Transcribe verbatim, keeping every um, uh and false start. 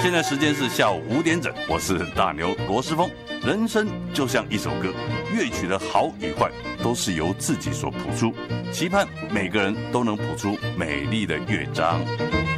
现在时间是下午五点整，我是大牛罗时丰。人生就像一首歌，乐曲的好与坏都是由自己所谱出，期盼每个人都能谱出美丽的乐章。